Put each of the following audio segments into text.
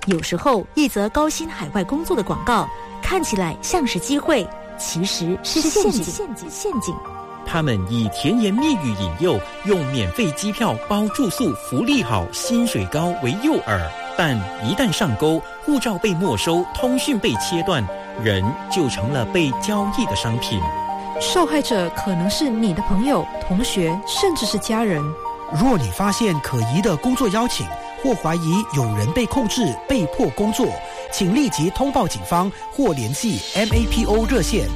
有时候，一则高薪海外工作的广告看起来像是机会，其实是陷阱。 他们以甜言蜜语引诱，用免费机票、包住宿、福利好、薪水高为诱饵，但一旦上钩，护照被没收，通讯被切断，人就成了被交易的商品。 受害者可能是你的朋友、同学，甚至是家人。 若你发现可疑的工作邀请，或怀疑有人被控制、被迫工作，请立即通报警方或联系 MAPO 热线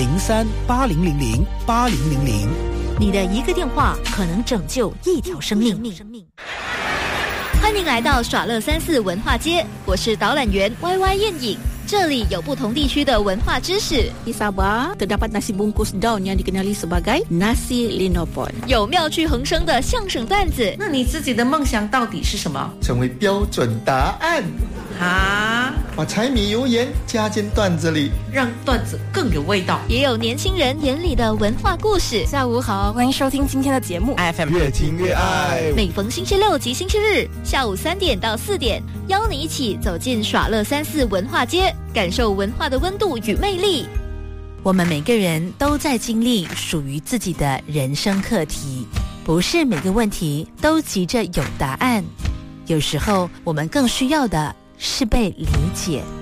03-8000-8000。 你的一个电话可能拯救一条生命。欢迎来到耍乐34文化街，我是导览员 YY 燕颖。这里有不同地区的文化知识。 Di Sabah terdapat nasi bungkus daun yang dikenali sebagai nasi linopon。 有妙趣横生的相声段子。 那你自己的梦想到底是什么？ 成为标准答案啊！ 把柴米油盐加进段子里， 让段子更有味道。 也有年轻人眼里的文化故事。 下午好，欢迎收听今天的节目 FM 越听越爱。 每逢星期六及星期日下午3点到4点，邀你一起走进耍乐34文化街，感受文化的温度与魅力。我们每个人都在经历属于自己的人生课题，不是每个问题都急着有答案，有时候我们更需要的是被理解。